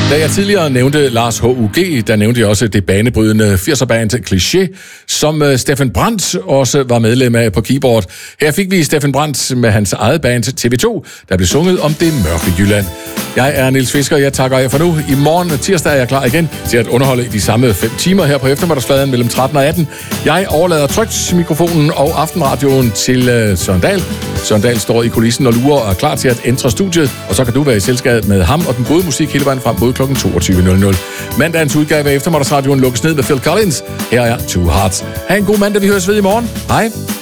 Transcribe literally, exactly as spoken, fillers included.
Da jeg tidligere nævnte Lars H U G, der nævnte jeg også det banebrydende firser-band Cliché, som uh, Steffen Brandt også var medlem af på keyboard. Her fik vi Steffen Brandt med hans eget band T V to, der blev sunget om det mørke Jylland. Jeg er Niels Fisker, jeg takker jer for nu. I morgen tirsdag er jeg klar igen til at underholde i de samme fem timer her på eftermiddagsfladen mellem tretten og atten. Jeg overlader trygt mikrofonen og aftenradioen til uh, Søren Dahl. Søren Dahl står i kulissen og lurer og er klar til at entre studiet, og så kan du være i selskab med ham og den gode musik hele vejen frem mod klokken toogtyve nul nul. Mandagens udgave af eftermiddagsradioen lukkes ned med Phil Collins. Her er Two Hearts. Ha' en god mandag, vi høres ved i morgen. Hej.